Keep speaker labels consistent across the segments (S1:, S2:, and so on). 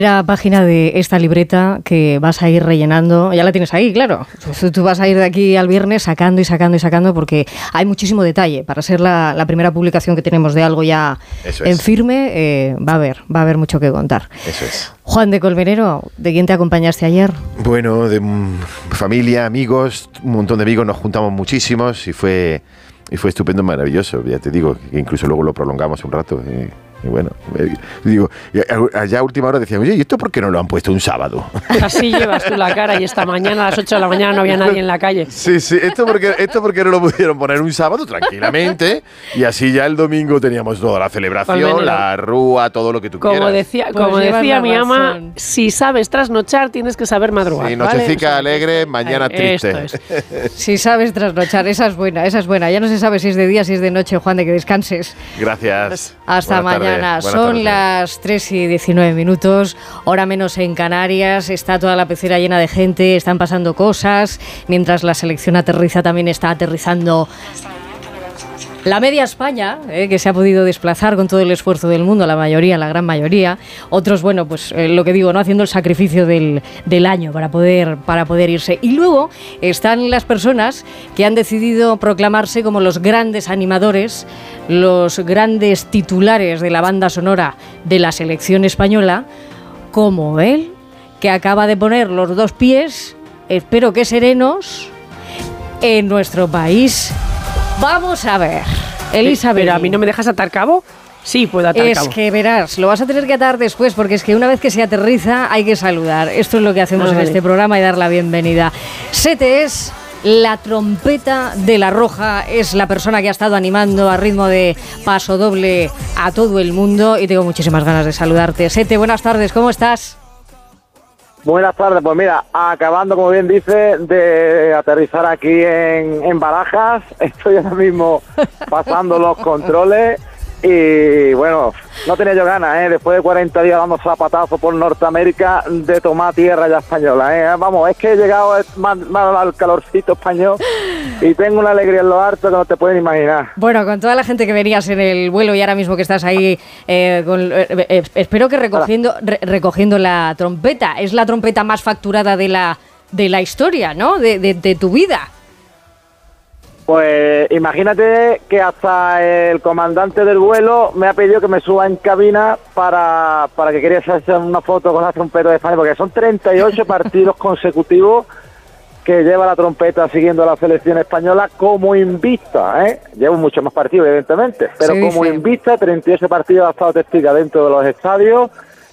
S1: La página de esta libreta que vas a ir rellenando, ya la tienes ahí, claro. Tú vas a ir de aquí al viernes sacando y sacando y sacando porque hay muchísimo detalle. Para ser la primera publicación que tenemos de algo ya en firme, va a haber mucho que contar.
S2: Eso es.
S1: Juan de Colmenero, ¿de quién te acompañaste ayer?
S2: Bueno, de familia, amigos, un montón de amigos, nos juntamos muchísimos y fue estupendo, maravilloso. Ya te digo, que incluso luego lo prolongamos un rato. Y bueno, digo, allá a última hora decíamos, oye, ¿y esto por qué no lo han puesto un sábado?
S3: Así llevas tú la cara y esta mañana a las 8 de la mañana no había nadie en la calle.
S2: Sí, esto porque no lo pudieron poner un sábado tranquilamente y así ya el domingo teníamos toda la celebración, la rúa, todo lo que tú quieras.
S3: Como decía mi ama, si sabes trasnochar tienes que saber madrugar.
S2: Sí, nochecica alegre, mañana triste.
S1: Si sabes trasnochar, esa es buena. Ya no se sabe si es de día, si es de noche, Juan, de que descanses.
S2: Gracias.
S1: Hasta mañana. Son las 3:19, hora menos en Canarias, está toda la pecera llena de gente, están pasando cosas, mientras la selección aterriza también está aterrizando la media España, que se ha podido desplazar con todo el esfuerzo del mundo, la gran mayoría, otros, bueno, pues lo que digo, no haciendo el sacrificio del año para poder irse. Y luego están las personas que han decidido proclamarse como los grandes animadores, los grandes titulares de la banda sonora de la selección española, como él, que acaba de poner los dos pies, espero que serenos, en nuestro país. Vamos a ver, Elizabeth.
S3: ¿Pero a mí no me dejas atar cabo? Sí, puedo atar cabo.
S1: Es que verás, lo vas a tener que atar después, porque es que una vez que se aterriza hay que saludar. Esto es lo que hacemos en este programa y dar la bienvenida. Sete es la trompeta de La Roja, es la persona que ha estado animando a ritmo de paso doble a todo el mundo y tengo muchísimas ganas de saludarte. Sete, buenas tardes, ¿cómo estás?
S4: Buenas tardes, pues mira, acabando, como bien dice, de aterrizar aquí en Barajas, estoy ahora mismo pasando los controles y bueno, no tenía yo ganas, después de 40 días dando zapatazos por Norteamérica, de tomar tierra ya española, Vamos, es que he llegado más al calorcito español y tengo una alegría en lo harto que no te pueden imaginar.
S1: Bueno, con toda la gente que venías en el vuelo y ahora mismo que estás ahí, espero que recogiendo la trompeta. Es la trompeta más facturada de la historia, ¿no? De tu vida.
S4: Pues imagínate que hasta el comandante del vuelo me ha pedido que me suba en cabina para que quería hacer una foto con la trompeta de España, porque son 38 partidos consecutivos que lleva la trompeta siguiendo a la selección española como invicta, Llevo muchos más partidos, evidentemente, pero sí, como invicta, 38 partidos ha estado testiga dentro de los estadios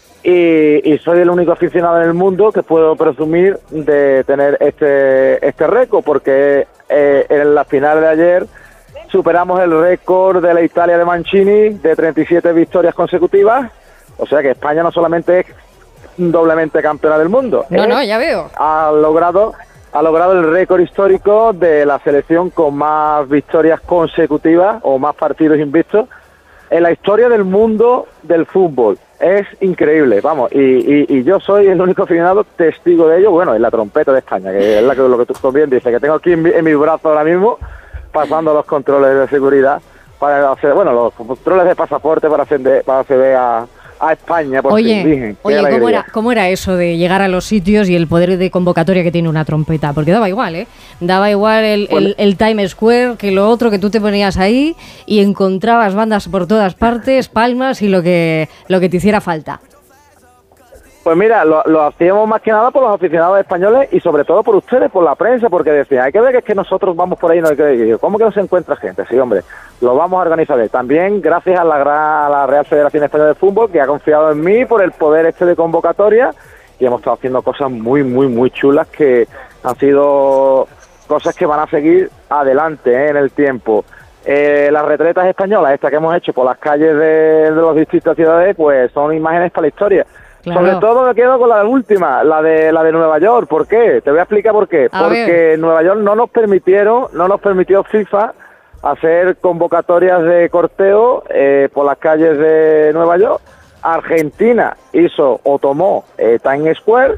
S4: y soy el único aficionado en el mundo que puedo presumir de tener este récord, porque en la final de ayer superamos el récord de la Italia de Mancini de 37 victorias consecutivas, o sea que España no solamente es doblemente campeona del mundo,
S1: no, ya veo.
S4: Ha logrado el récord histórico de la selección con más victorias consecutivas o más partidos invictos en la historia del mundo del fútbol. Es increíble, vamos, y yo soy el único aficionado testigo de ello, bueno, en la trompeta de España, que es lo que tú bien dices, que tengo aquí en mi brazo ahora mismo, pasando los controles de seguridad, para hacer, bueno, los controles de pasaporte para acceder a España, por
S1: Oye, ¿cómo era eso de llegar a los sitios y el poder de convocatoria que tiene una trompeta? Porque daba igual, Daba igual el Times Square que lo otro, que tú te ponías ahí y encontrabas bandas por todas partes, palmas y lo que te hiciera falta.
S4: Pues mira, lo hacíamos más que nada por los aficionados españoles y sobre todo por ustedes, por la prensa, porque decían, hay que ver que es que nosotros vamos por ahí, no hay que ver, ¿cómo que no se encuentra gente? Sí, hombre, lo vamos a organizar. También gracias a la Real Federación Española de Fútbol, que ha confiado en mí por el poder de convocatoria, y hemos estado haciendo cosas muy, muy, muy chulas que han sido cosas que van a seguir adelante en el tiempo. Las retretas españolas, estas que hemos hecho por las calles de las distintas ciudades, pues son imágenes para la historia. Claro. Sobre todo me quedo con la última, la de Nueva York. ¿Por qué? Te voy a explicar por qué. Porque en Nueva York no nos permitió FIFA hacer convocatorias de corteo por las calles de Nueva York. Argentina tomó Times Square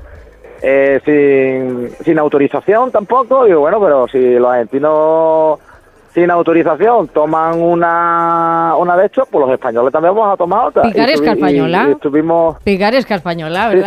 S4: sin autorización tampoco. Digo, bueno, pero si los argentinos sin autorización toman una de estos, pues los españoles también vamos a tomar otra.
S1: Picaresca española. Picaresca española, ¿verdad?